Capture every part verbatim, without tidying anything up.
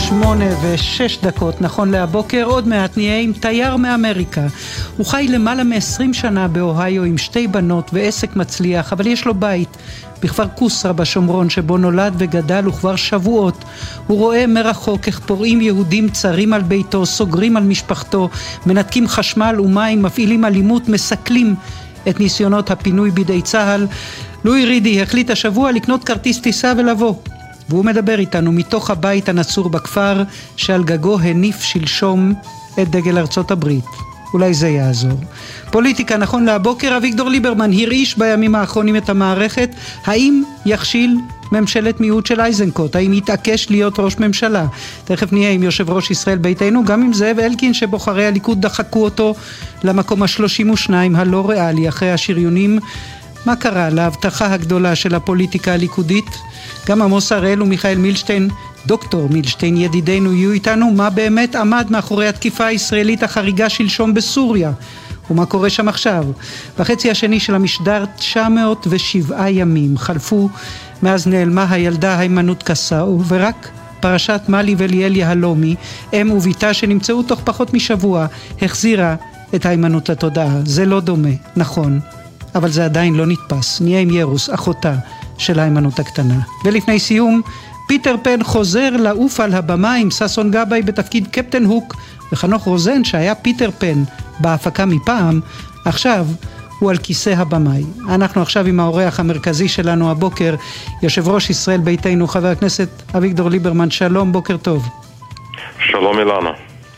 שמונה ושש דקות נכון להבוקר. עוד מעט נהיה עם תייר מאמריקה. הוא חי למעלה מ-עשרים שנה באוהיו עם שתי בנות ועסק מצליח, אבל יש לו בית בכפר קוסרה בשומרון שבו נולד וגדל, וכבר שבועות הוא רואה מרחוק איך פורעים יהודים צרים על ביתו, סוגרים על משפחתו, מנתקים חשמל ומים, מפעילים אלימות, מסכלים את ניסיונות הפינוי בידי צהל. לואי רידי החליט השבוע לקנות כרטיס טיסה ולבוא, והוא מדבר איתנו מתוך הבית הנצור בכפר שעל גגו הניף שלשום את דגל ארצות הברית. אולי זה יעזור. פוליטיקה נכון להבוקר. אביגדור ליברמן הרעיש בימים האחרונים את המערכת. האם יכשיל ממשלת מיעוט של איזנקוט? האם יתעקש להיות ראש ממשלה? תכף נהיה עם יושב ראש ישראל ביתנו, גם עם זאב אלקין שבוחרי הליכוד דחקו אותו למקום ה-שלושים ושתיים הלא ריאלי אחרי השריונים. מה קרה להבטחה הגדולה של הפוליטיקה הליכודית? גם עמוס הראל ומיכאל מילשטיין, דוקטור מילשטיין ידידינו, יהיו איתנו. מה באמת עמד מאחורי התקיפה הישראלית החריגה שלשום בסוריה? ומה קורה שם עכשיו? בחצי השני של המשדר תשע מאות ושבעה ימים חלפו מאז נעלמה הילדה היימנוט קסאו, ורק פרשת מלי וליאל יהלומי, אם וביתה שנמצאו תוך פחות משבוע, החזירה את היימנוט לתודעה. זה לא דומה, נכון, אבל זה עדיין לא נתפס. נהיה עם ירוס, אחותה של היימנוט הקטנה. ולפני סיום, פיטר פן חוזר לעוף על הבמה עם ססון גבאי בתפקיד קפטן הוק, וחנוך רוזן שהיה פיטר פן בהפקה מפעם, עכשיו הוא על כיסא הבמאי. אנחנו עכשיו עם האורח המרכזי שלנו הבוקר, יושב ראש ישראל ביתנו, חבר הכנסת אביגדור ליברמן. שלום, בוקר טוב. שלום אילנה.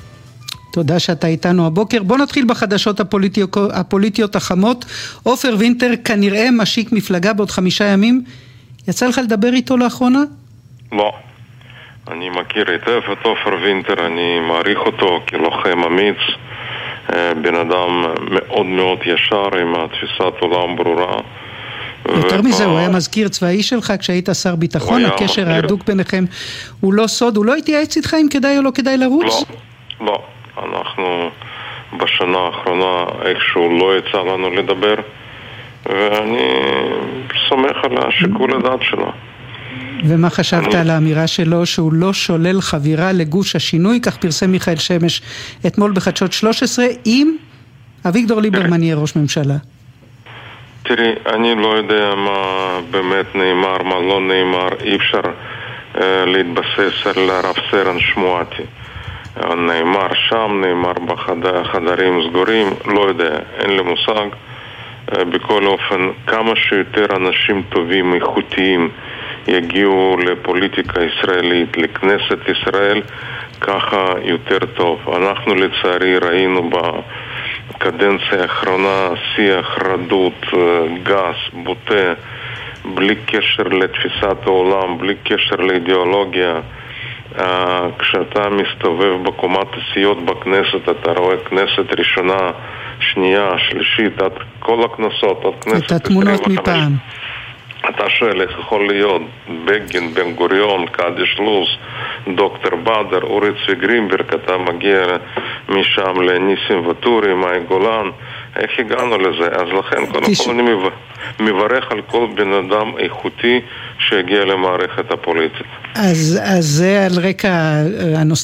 תודה שאתה איתנו הבוקר. בוא נתחיל בחדשות הפוליטיות, הפוליטיות החמות. עופר וינטר כנראה משיק מפלגה בעוד חמישה ימים. יצא לך לדבר איתו לאחרונה? לא. אני מכיר היטב את עופר וינטר, אני מעריך אותו כלוחם אמיץ, בן אדם מאוד מאוד ישר עם תפיסת עולם ברורה. יותר מזה, הוא היה מזכיר צבאי שלך כשהיית שר ביטחון, הקשר ההדוק ביניכם הוא לא סוד. הוא לא התייעץ איתך אם כדאי או לא כדאי לרוץ? לא, לא. אנחנו בשנה האחרונה איכשהו לא יצא לנו לדבר, ואני סומך על השיקול הדעת שלו. ומה חשבת על האמירה שלו שהוא לא שולל חבירה לגוש השינוי? כך פרסם מיכאל שמש אתמול בחדשות שלוש עשרה, אם אביגדור ליברמן יהיה ראש ממשלה. תראי, אני לא יודע מה באמת נאמר, מה לא נאמר. אי אפשר אה, להתבסס על רב סרן שמועתי. נאמר שם, נאמר בחדרים סגורים, לא יודע, אין לי מושג. אה, בכל אופן, כמה שיותר אנשים טובים, איכותיים, יגיעו לפוליטיקה ישראלית, לכנסת ישראל, ככה יותר טוב. אנחנו לצערי ראינו בקדנציה האחרונה שיח רדוד, גס, בוטה, בלי קשר לתפיסת העולם, בלי קשר לאידיאולוגיה. כשאתה מסתובב בקומת הסיעות בכנסת, אתה רואה כנסת ראשונה, שנייה, שלישית, עד כל הכנסות, עד כנסת את התמונות מפעם. אתה שואל איך יכול להיות בגין, בן גוריון, קדיש לוז, דוקטור בדר, אורי צבי גרינברג, אתה מגיע משם לניסים וטורי, מאי גולן, איך הגענו לזה? אז לכן קודם כל אני מברך על כל בן אדם איכותי שהגיע למערכת הפוליטית. אז, אז זה על רקע הנושא